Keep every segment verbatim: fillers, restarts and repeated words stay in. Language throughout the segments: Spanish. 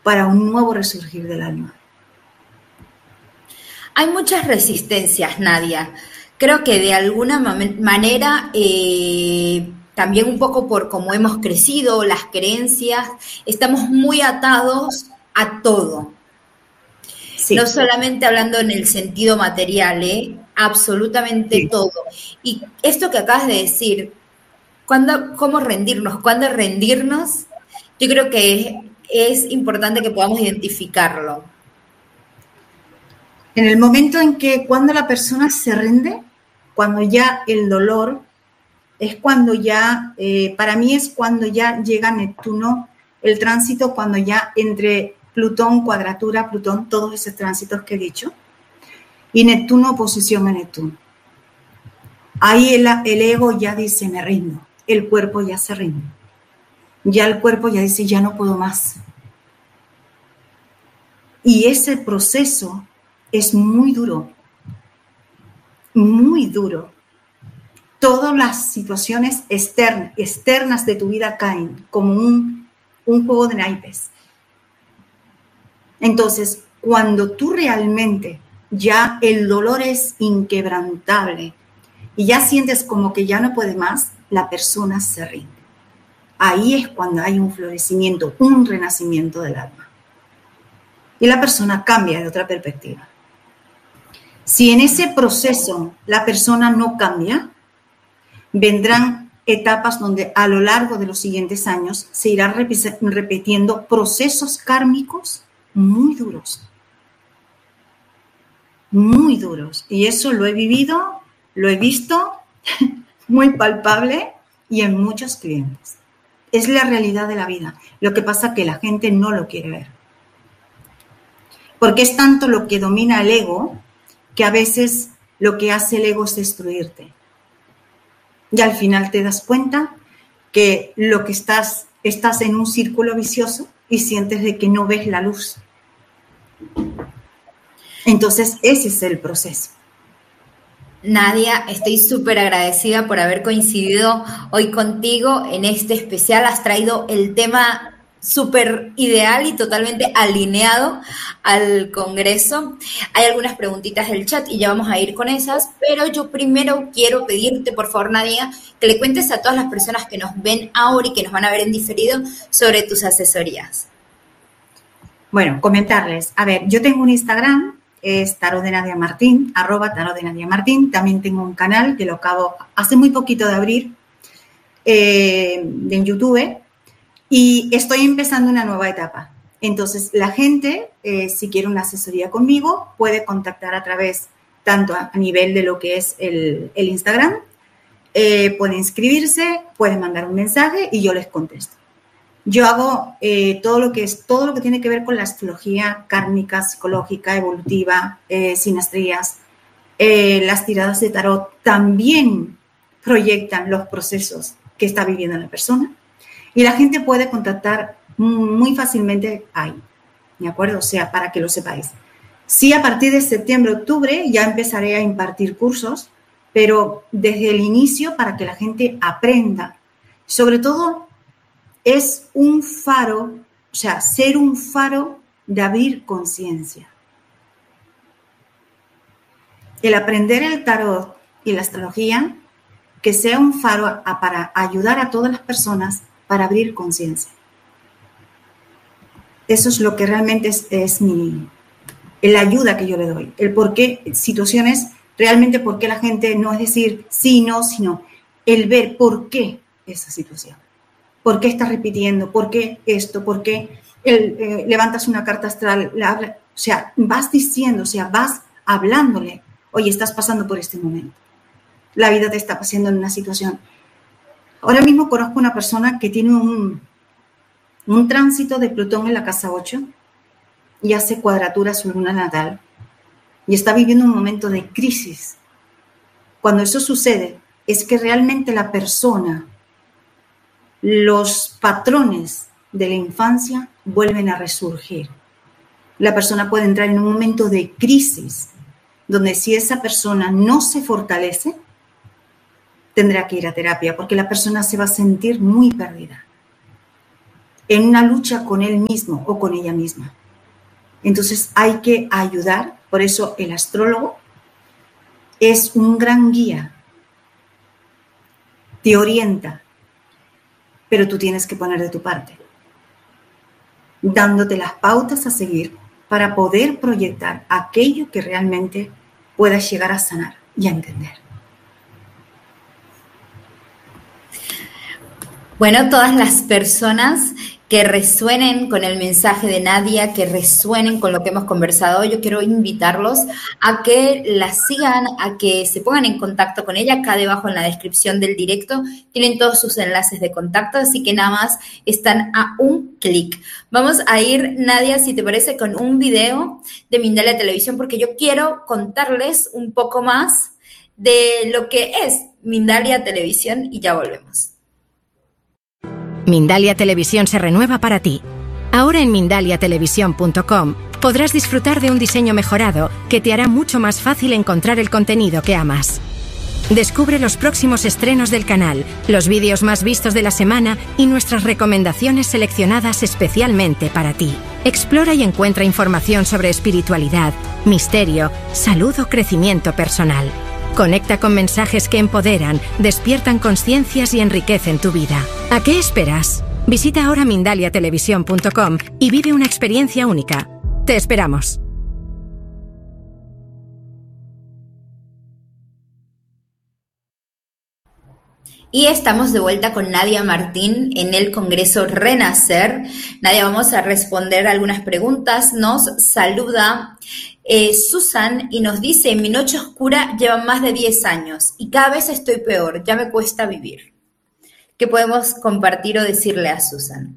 para un nuevo resurgir del alma. Hay muchas resistencias, Nadia. Creo que de alguna manera, eh, también un poco por cómo hemos crecido, las creencias, estamos muy atados a todo. Sí. No solamente hablando en el sentido material, ¿eh? Absolutamente sí. Todo. Y esto que acabas de decir, ¿cuándo, cómo rendirnos? ¿Cuándo rendirnos? Yo creo que es, es importante que podamos identificarlo. En el momento en que cuando la persona se rinde, cuando ya el dolor, es cuando ya, eh, para mí es cuando ya llega Neptuno, el tránsito, cuando ya entre Plutón, cuadratura, Plutón, todos esos tránsitos que he dicho, y Neptuno, oposición a Neptuno. Ahí el, el ego ya dice, me rindo, el cuerpo ya se rinde. Ya el cuerpo ya dice, ya no puedo más. Y ese proceso es muy duro, muy duro. Todas las situaciones externas, externas de tu vida caen como un, un juego de naipes. Entonces, cuando tú realmente ya el dolor es inquebrantable y ya sientes como que ya no puede más, la persona se rinde. Ahí es cuando hay un florecimiento, un renacimiento del alma. Y la persona cambia de otra perspectiva. Si en ese proceso la persona no cambia, vendrán etapas donde a lo largo de los siguientes años se irán repitiendo procesos kármicos muy duros. Muy duros. Y eso lo he vivido, lo he visto, muy palpable y en muchos clientes. Es la realidad de la vida. Lo que pasa es que la gente no lo quiere ver. Porque es tanto lo que domina el ego que a veces lo que hace el ego es destruirte. Y al final te das cuenta que lo que estás, estás en un círculo vicioso y sientes de que no ves la luz. Entonces, ese es el proceso. Nadia, estoy súper agradecida por haber coincidido hoy contigo en este especial. Has traído el tema súper ideal y totalmente alineado al Congreso. Hay algunas preguntitas del chat y ya vamos a ir con esas, pero yo primero quiero pedirte, por favor, Nadia, que le cuentes a todas las personas que nos ven ahora y que nos van a ver en diferido sobre tus asesorías. Bueno, comentarles. A ver, yo tengo un Instagram, es Tarot de Nadia Martín, arroba Tarot de Nadia Martín. También tengo un canal que lo acabo hace muy poquito de abrir eh, en YouTube. Y estoy empezando una nueva etapa. Entonces, la gente, eh, si quiere una asesoría conmigo, puede contactar a través, tanto a, a nivel de lo que es el, el Instagram, eh, puede inscribirse, puede mandar un mensaje y yo les contesto. Yo hago eh, todo lo que es, todo lo que tiene que ver con la astrología kármica, psicológica, evolutiva, eh, sinastrías, eh, las tiradas de tarot también proyectan los procesos que está viviendo la persona. Y la gente puede contactar muy fácilmente ahí, ¿de acuerdo? O sea, para que lo sepáis. Sí, a partir de septiembre, octubre ya empezaré a impartir cursos, pero desde el inicio para que la gente aprenda. Sobre todo, es un faro, o sea, ser un faro de abrir conciencia. El aprender el tarot y la astrología, que sea un faro a, para ayudar a todas las personas para abrir conciencia. Eso es lo que realmente es, es mi, la ayuda que yo le doy. El por qué situaciones, realmente por qué la gente no es decir sí, no, sino el ver por qué esa situación. ¿Por qué estás repitiendo? ¿Por qué esto? ¿Por qué el, eh, levantas una carta astral? La habla, o sea, vas diciendo, o sea, vas hablándole. Oye, estás pasando por este momento. La vida te está pasando en una situación. Ahora mismo conozco una persona que tiene un, un tránsito de Plutón en la casa ocho y hace cuadratura a su luna natal y está viviendo un momento de crisis. Cuando eso sucede, es que realmente la persona, los patrones de la infancia vuelven a resurgir. La persona puede entrar en un momento de crisis, donde si esa persona no se fortalece, tendrá que ir a terapia, porque la persona se va a sentir muy perdida. en una lucha con él mismo o con ella misma. Entonces hay que ayudar, por eso el astrólogo es un gran guía, te orienta, pero tú tienes que poner de tu parte, dándote las pautas a seguir para poder proyectar aquello que realmente puedas llegar a sanar y a entender. Bueno, todas las personas que resuenen con el mensaje de Nadia, que resuenen con lo que hemos conversado hoy, yo quiero invitarlos a que la sigan, a que se pongan en contacto con ella. Acá debajo en la descripción del directo tienen todos sus enlaces de contacto, así que nada más están a un clic. Vamos a ir, Nadia, si te parece, con un video de Mindalia Televisión, porque yo quiero contarles un poco más de lo que es Mindalia Televisión y ya volvemos. Mindalia Televisión se renueva para ti. Ahora en mindalia televisión punto com podrás disfrutar de un diseño mejorado que te hará mucho más fácil encontrar el contenido que amas. Descubre los próximos estrenos del canal, los vídeos más vistos de la semana y nuestras recomendaciones seleccionadas especialmente para ti. Explora y encuentra información sobre espiritualidad, misterio, salud o crecimiento personal. Conecta con mensajes que empoderan, despiertan conciencias y enriquecen tu vida. ¿A qué esperas? Visita ahora mindalia televisión punto com y vive una experiencia única. Te esperamos. Y estamos de vuelta con Nadia Martín en el Congreso Renacer. Nadia, vamos a responder algunas preguntas. Nos saluda eh, Susan y nos dice: mi noche oscura lleva más de diez años y cada vez estoy peor, ya me cuesta vivir. ¿Qué podemos compartir o decirle a Susan?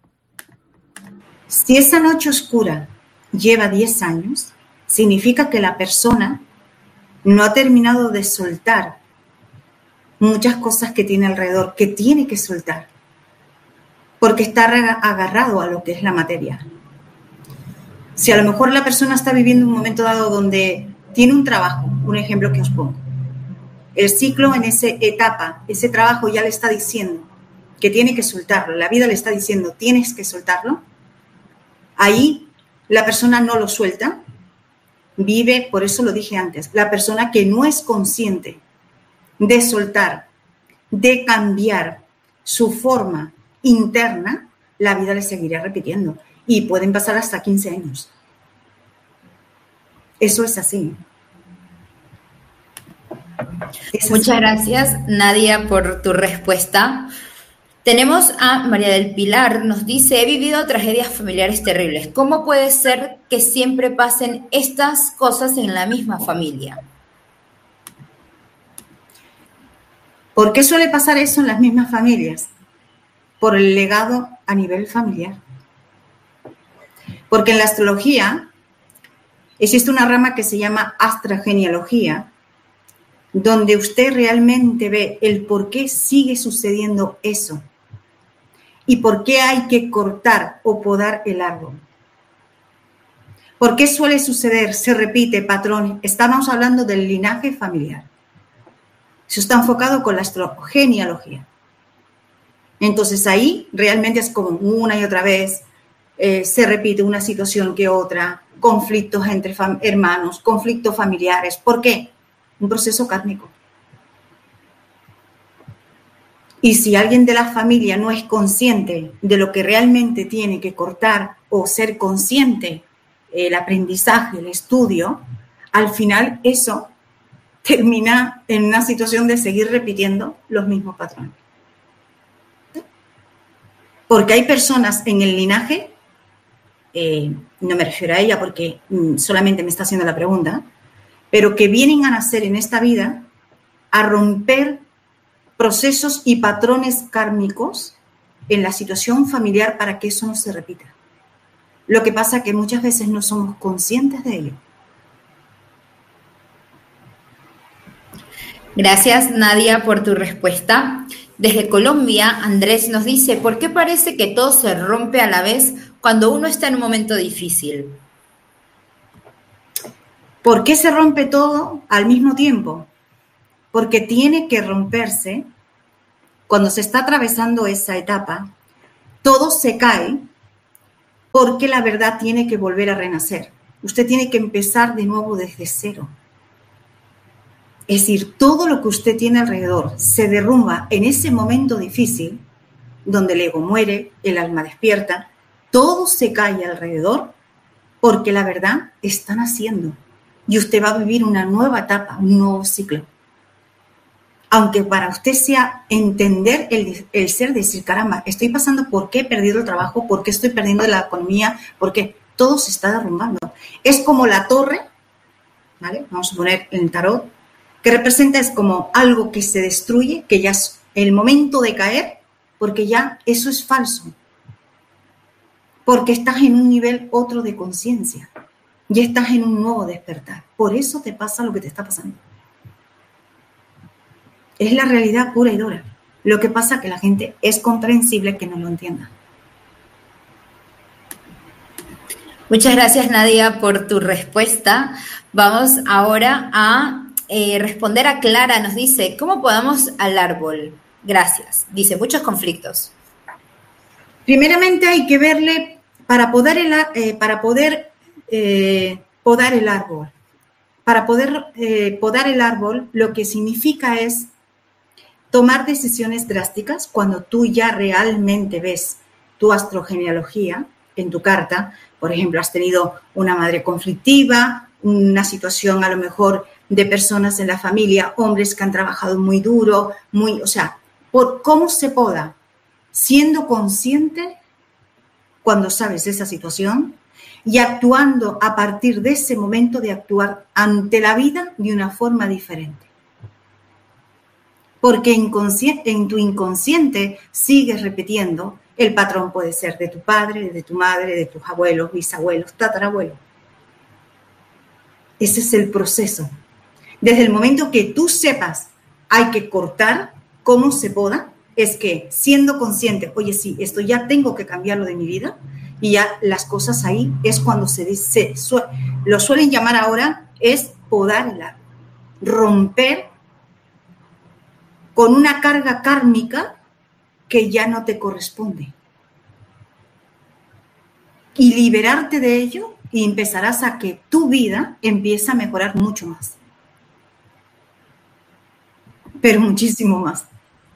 Si esa noche oscura lleva diez años, significa que la persona no ha terminado de soltar muchas cosas que tiene alrededor, que tiene que soltar, porque está agarrado a lo que es la materia. Si a lo mejor la persona está viviendo un momento dado donde tiene un trabajo, un ejemplo que os pongo, el ciclo en esa etapa, ese trabajo ya le está diciendo que tiene que soltarlo, la vida le está diciendo tienes que soltarlo, ahí la persona no lo suelta, vive, por eso lo dije antes, la persona que no es consciente de soltar, de cambiar su forma interna, la vida le seguirá repitiendo y pueden pasar hasta quince años. Eso es así. Es así. Muchas gracias, Nadia, por tu respuesta. Tenemos a María del Pilar, nos dice: he vivido tragedias familiares terribles. ¿Cómo puede ser que siempre pasen estas cosas en la misma familia? ¿Por qué suele pasar eso en las mismas familias? Por el legado a nivel familiar. Porque en la astrología existe una rama que se llama astrogenealogía, donde usted realmente ve el por qué sigue sucediendo eso y por qué hay que cortar o podar el árbol. ¿Por qué suele suceder? Se repite patrón. Estamos hablando del linaje familiar. Eso está enfocado con la astrogenealogía. Entonces ahí realmente es como una y otra vez eh, se repite una situación que otra, conflictos entre fam- hermanos, conflictos familiares. ¿Por qué? Un proceso kármico. Y si alguien de la familia no es consciente de lo que realmente tiene que cortar o ser consciente, el aprendizaje, el estudio, al final eso termina en una situación de seguir repitiendo los mismos patrones. Porque hay personas en el linaje, eh, no me refiero a ella porque mm, solamente me está haciendo la pregunta, pero que vienen a nacer en esta vida a romper procesos y patrones kármicos en la situación familiar para que eso no se repita. Lo que pasa es que muchas veces no somos conscientes de ello. Gracias, Nadia, por tu respuesta. Desde Colombia, Andrés nos dice: ¿por qué parece que todo se rompe a la vez cuando uno está en un momento difícil? ¿Por qué se rompe todo al mismo tiempo? Porque tiene que romperse cuando se está atravesando esa etapa, todo se cae porque la verdad tiene que volver a renacer. Usted tiene que empezar de nuevo desde cero. Es decir, todo lo que usted tiene alrededor se derrumba en ese momento difícil, donde el ego muere, el alma despierta, todo se cae alrededor porque la verdad está naciendo y usted va a vivir una nueva etapa, un nuevo ciclo. Aunque para usted sea entender el, el ser, decir, caramba, estoy pasando, ¿por qué he perdido el trabajo? ¿Por qué estoy perdiendo la economía? Porque todo se está derrumbando. Es como la torre, ¿vale? Vamos a poner en el tarot, que representa, es como algo que se destruye, que ya es el momento de caer, porque ya eso es falso. Porque estás en un nivel otro de conciencia. Ya estás en un nuevo despertar. Por eso te pasa lo que te está pasando. Es la realidad pura y dura. Lo que pasa es que la gente es comprensible que no lo entienda. Muchas gracias, Nadia, por tu respuesta. Vamos ahora a eh, responder a Clara. Nos dice, ¿cómo podamos al árbol? Gracias. Dice, muchos conflictos. Primeramente hay que verle, para poder, el, eh, para poder eh, podar el árbol, para poder eh, podar el árbol, lo que significa es tomar decisiones drásticas cuando tú ya realmente ves tu astrogenealogía en tu carta. Por ejemplo, has tenido una madre conflictiva, una situación a lo mejor de personas en la familia, hombres que han trabajado muy duro, muy, o sea, por cómo se poda, siendo consciente cuando sabes esa situación y actuando a partir de ese momento de actuar ante la vida de una forma diferente. Porque en tu inconsciente sigues repitiendo, el patrón puede ser de tu padre, de tu madre, de tus abuelos, bisabuelos, tatarabuelos. Ese es el proceso. Desde el momento que tú sepas, hay que cortar cómo se poda, es que siendo consciente, oye, sí, esto ya tengo que cambiarlo de mi vida, y ya las cosas ahí es cuando se dice, su, lo suelen llamar ahora, es podar el árbol, romper con una carga kármica que ya no te corresponde. Y liberarte de ello y empezarás a que tu vida empiece a mejorar mucho más. Pero muchísimo más.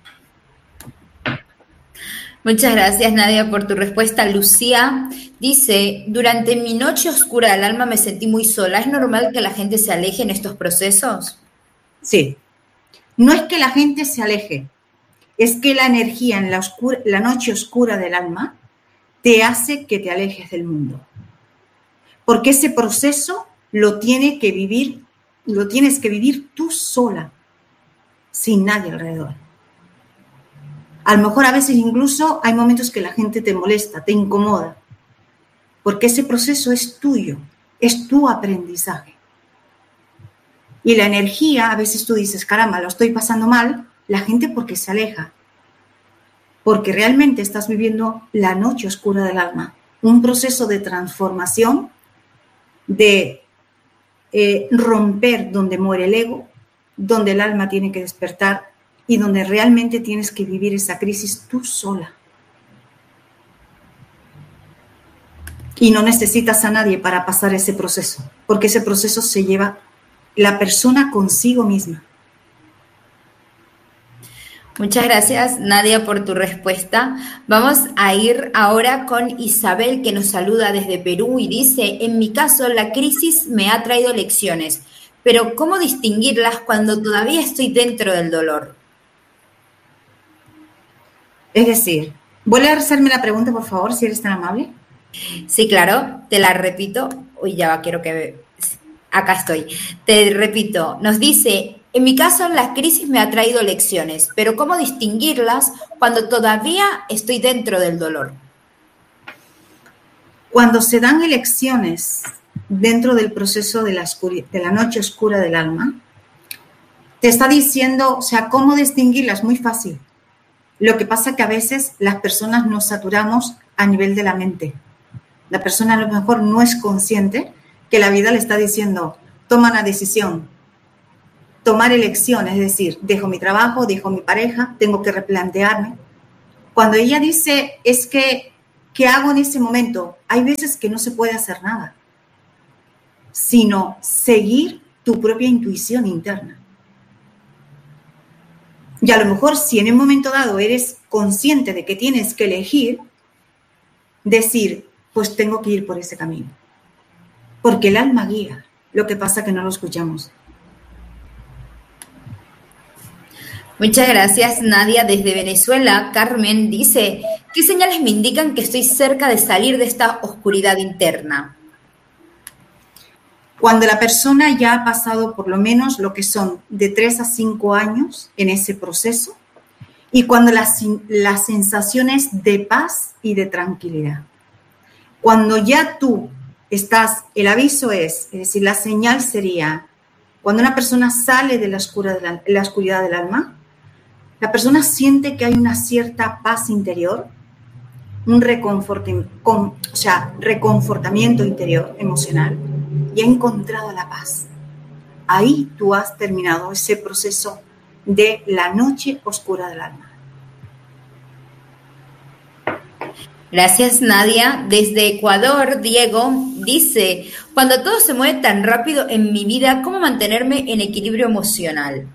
Muchas gracias, Nadia, por tu respuesta. Lucía dice, durante mi noche oscura del alma me sentí muy sola. ¿Es normal que la gente se aleje en estos procesos? Sí. No es que la gente se aleje, es que la energía en la, oscura, la noche oscura del alma te hace que te alejes del mundo. Porque ese proceso lo, tiene que vivir, lo tienes que vivir tú sola, sin nadie alrededor. A lo mejor a veces incluso hay momentos que la gente te molesta, te incomoda, porque ese proceso es tuyo, es tu aprendizaje. Y la energía, a veces tú dices, caramba, lo estoy pasando mal, la gente porque se aleja. Porque realmente estás viviendo la noche oscura del alma. Un proceso de transformación, de eh, romper donde muere el ego, donde el alma tiene que despertar y donde realmente tienes que vivir esa crisis tú sola. Y no necesitas a nadie para pasar ese proceso, porque ese proceso se lleva la persona consigo misma. Muchas gracias, Nadia, por tu respuesta. Vamos a ir ahora con Isabel, que nos saluda desde Perú y dice, en mi caso, la crisis me ha traído lecciones, pero ¿cómo distinguirlas cuando todavía estoy dentro del dolor? Es decir, ¿vuelve a hacerme la pregunta, por favor, si eres tan amable? Sí, claro, te la repito. Uy, ya va, quiero que... Acá estoy. Te repito, nos dice, en mi caso la crisis me ha traído lecciones, pero ¿cómo distinguirlas cuando todavía estoy dentro del dolor? Cuando se dan elecciones dentro del proceso de la, oscura, de la noche oscura del alma, te está diciendo, o sea, ¿cómo distinguirlas? Muy fácil. Lo que pasa es que a veces las personas nos saturamos a nivel de la mente. La persona a lo mejor no es consciente que la vida le está diciendo, toma una decisión, tomar elecciones, es decir, dejo mi trabajo, dejo mi pareja, tengo que replantearme, Cuando ella dice, es que, ¿qué hago en ese momento? Hay veces que no se puede hacer nada, sino seguir tu propia intuición interna. Y a lo mejor si en un momento dado eres consciente de que tienes que elegir, decir, pues tengo que ir por ese camino. Porque el alma guía, lo que pasa que no lo escuchamos. Muchas gracias, Nadia. Desde Venezuela, Carmen dice, ¿qué señales me indican que estoy cerca de salir de esta oscuridad interna? Cuando la persona ya ha pasado por lo menos lo que son de tres a cinco años en ese proceso y cuando las, las sensaciones de paz y de tranquilidad. Cuando ya tú estás, el aviso es, es decir, la señal sería, cuando una persona sale de la, oscura de la, la oscuridad del alma, la persona siente que hay una cierta paz interior, un reconfortamiento, o sea, reconfortamiento interior, emocional, y ha encontrado la paz. Ahí tú has terminado ese proceso de la noche oscura del alma. Gracias, Nadia. Desde Ecuador, Diego dice, cuando todo se mueve tan rápido en mi vida, ¿cómo mantenerme en equilibrio emocional?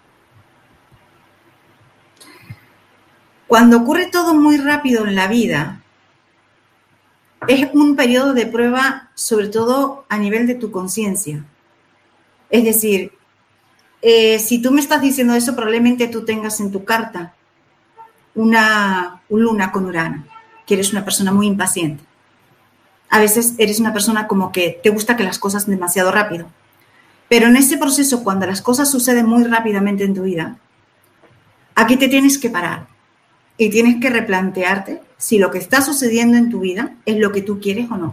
Cuando ocurre todo muy rápido en la vida, es un periodo de prueba, sobre todo a nivel de tu conciencia. Es decir, eh, si tú me estás diciendo eso, probablemente tú tengas en tu carta una, una luna con Urano, que eres una persona muy impaciente. A veces eres una persona como que te gusta que las cosas demasiado rápido. Pero en ese proceso, cuando las cosas suceden muy rápidamente en tu vida, aquí te tienes que parar. Y tienes que replantearte si lo que está sucediendo en tu vida es lo que tú quieres o no.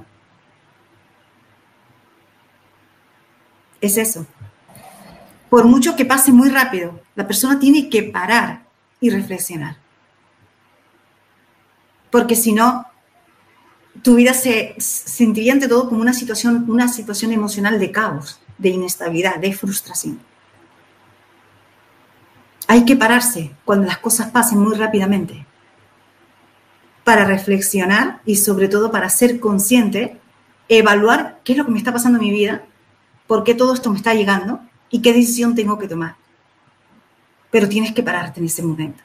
Es eso. Por mucho que pase muy rápido, la persona tiene que parar y reflexionar. Porque si no, tu vida se sentiría ante todo como una situación, una situación emocional de caos, de inestabilidad, de frustración. Hay que pararse cuando las cosas pasen muy rápidamente para reflexionar y sobre todo para ser consciente, evaluar qué es lo que me está pasando en mi vida, por qué todo esto me está llegando y qué decisión tengo que tomar. Pero tienes que pararte en ese momento.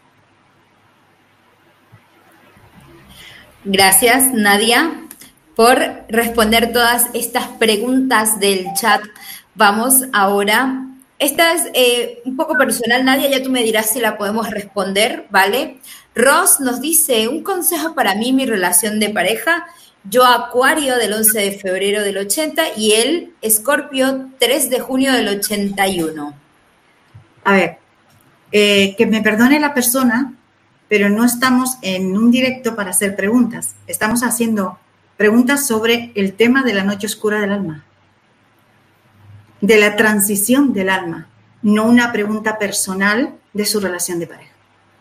Gracias, Nadia, por responder todas estas preguntas del chat. Vamos ahora. Esta es eh, un poco personal, Nadia, ya tú me dirás si la podemos responder, ¿vale? Ross nos dice, un consejo para mí, mi relación de pareja, yo Acuario del once de febrero del ochenta y él Escorpio tres de junio del ochenta y uno. A ver, eh, que me perdone la persona, pero no estamos en un directo para hacer preguntas, estamos haciendo preguntas sobre el tema de la noche oscura del alma. De la transición del alma, no una pregunta personal de su relación de pareja.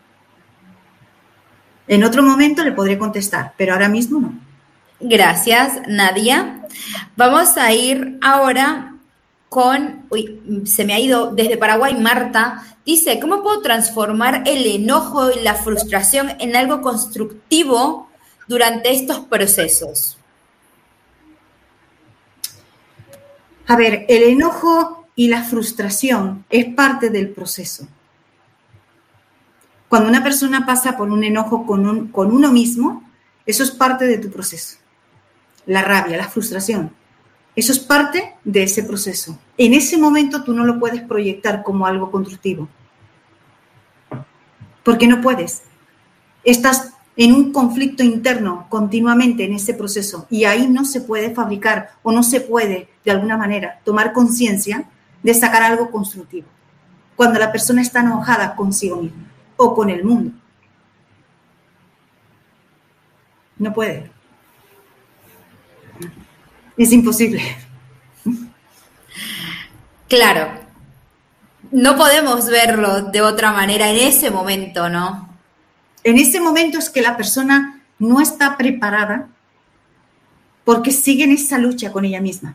En otro momento le podré contestar, pero ahora mismo no. Gracias, Nadia. Vamos a ir ahora con, uy, se me ha ido desde Paraguay, Marta. Dice, ¿cómo puedo transformar el enojo y la frustración en algo constructivo durante estos procesos? A ver, el enojo y la frustración es parte del proceso. Cuando una persona pasa por un enojo con, un, con uno mismo, eso es parte de tu proceso. La rabia, la frustración, eso es parte de ese proceso. En ese momento tú no lo puedes proyectar como algo constructivo. Porque no puedes. Estás en un conflicto interno continuamente en ese proceso y ahí no se puede fabricar o no se puede, de alguna manera, tomar conciencia de sacar algo constructivo. Cuando la persona está enojada consigo misma o con el mundo. No puede. Es imposible. Claro. No podemos verlo de otra manera en ese momento, ¿no? En ese momento es que la persona no está preparada porque sigue en esa lucha con ella misma.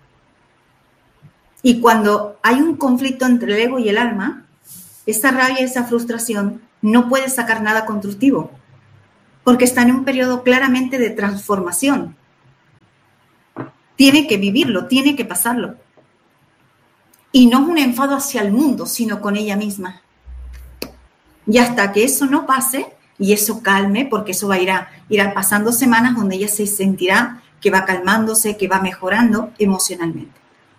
Y cuando hay un conflicto entre el ego y el alma, esa rabia, esa frustración, no puede sacar nada constructivo, porque está en un periodo claramente de transformación. Tiene que vivirlo, tiene que pasarlo. Y no es un enfado hacia el mundo, sino con ella misma. Y hasta que eso no pase y eso calme, porque eso va a ir a, irá pasando semanas donde ella se sentirá que va calmándose, que va mejorando emocionalmente.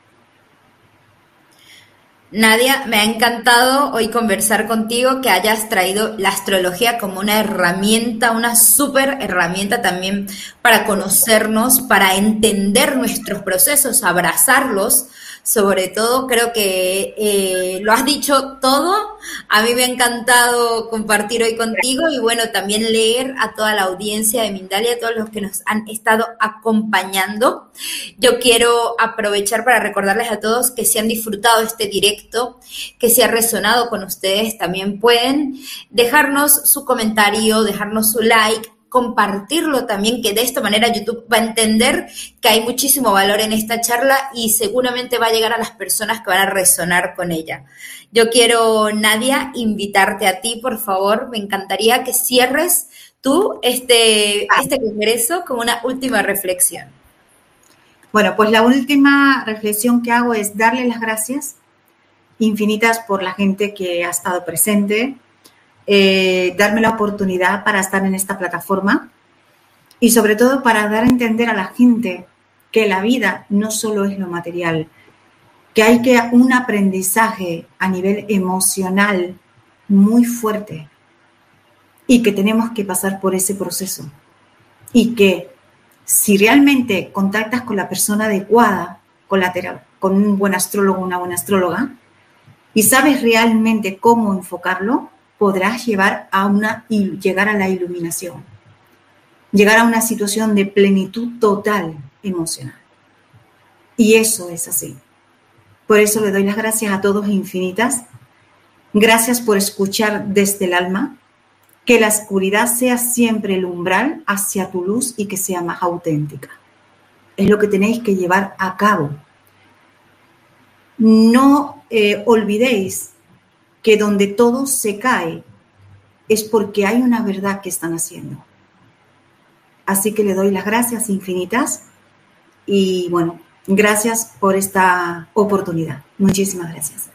Nadia, me ha encantado hoy conversar contigo, que hayas traído la astrología como una herramienta, una súper herramienta también para conocernos, para entender nuestros procesos, abrazarlos. Sobre todo, creo que eh, lo has dicho todo. A mí me ha encantado compartir hoy contigo y bueno, también leer a toda la audiencia de Mindalia, a todos los que nos han estado acompañando. Yo quiero aprovechar para recordarles a todos que si han disfrutado este directo, que si ha resonado con ustedes, también pueden dejarnos su comentario, dejarnos su like, compartirlo también, que de esta manera YouTube va a entender que hay muchísimo valor en esta charla y seguramente va a llegar a las personas que van a resonar con ella. Yo quiero, Nadia, invitarte a ti, por favor. Me encantaría que cierres tú este, este congreso con una última reflexión. Bueno, pues la última reflexión que hago es darle las gracias infinitas por la gente que ha estado presente, Eh, darme la oportunidad para estar en esta plataforma y sobre todo para dar a entender a la gente que la vida no solo es lo material, que hay que un aprendizaje a nivel emocional muy fuerte y que tenemos que pasar por ese proceso y que si realmente contactas con la persona adecuada, con, la terapia, con un buen astrólogo o una buena astróloga y sabes realmente cómo enfocarlo, podrás llevar a una, llegar a la iluminación, llegar a una situación de plenitud total emocional. Y eso es así. Por eso le doy las gracias a todos infinitas. Gracias por escuchar desde el alma. Que la oscuridad sea siempre el umbral hacia tu luz y que sea más auténtica. Es lo que tenéis que llevar a cabo. No eh, olvidéis que donde todo se cae es porque hay una verdad que están haciendo. Así que le doy las gracias infinitas y bueno, gracias por esta oportunidad. Muchísimas gracias.